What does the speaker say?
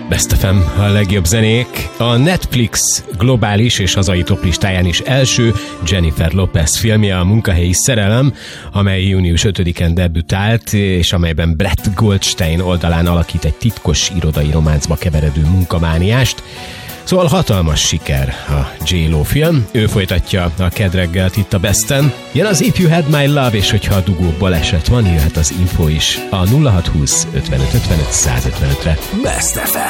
Best FM, a legjobb zenék. A Netflix globális és hazai toplistáján is első Jennifer Lopez filmje, a Munkahelyi szerelem, amely június 5-en debütált, és amelyben Brett Goldstein oldalán alakít egy titkos irodai románcba keveredő munkamániást. Szóval hatalmas siker a J.Lo film. Ő folytatja a kedreggelt itt a Besten. Jön az If You Had My Love, és hogyha a dugók baleset van, jöhet az info is a 0620 55 55 155-re. Best FM.